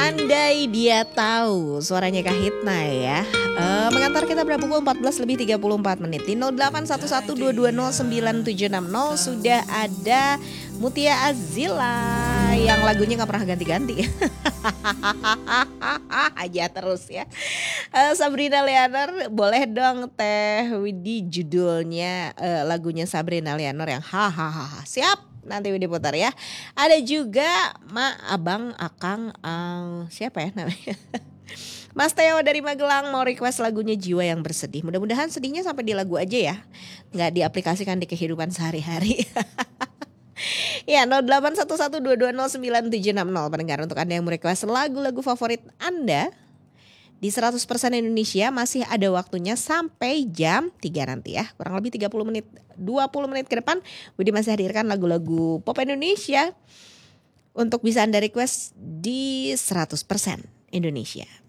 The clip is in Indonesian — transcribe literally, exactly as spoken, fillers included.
Andai dia tahu, suaranya Kak Hitna ya. Uh, mengantar kita pada pukul empat belas lebih tiga puluh empat menit. Di nol delapan satu satu dua dua nol sembilan tujuh enam nol sudah ada Mutia Azila yang lagunya gak pernah ganti-ganti. Aja terus ya. uh, Sabrina Leonor, boleh dong Teh Widi judulnya uh, lagunya Sabrina Leonor yang hahaha. Siap, nanti Widi putar ya. Ada juga Ma, Abang, Akang, uh, siapa ya namanya? Mas Teo dari Magelang mau request lagunya Jiwa yang Bersedih. Mudah-mudahan sedihnya sampai di lagu aja ya, nggak diaplikasikan di kehidupan sehari-hari. Ya, nol delapan satu satu dua dua nol sembilan tujuh enam nol pendengar, untuk Anda yang mau request lagu-lagu favorit Anda di seratus persen Indonesia. Masih ada waktunya sampai jam tiga nanti ya. Kurang lebih tiga puluh menit, dua puluh menit ke depan Budi masih hadirkan lagu-lagu pop Indonesia untuk bisa Anda request di seratus persen Indonesia.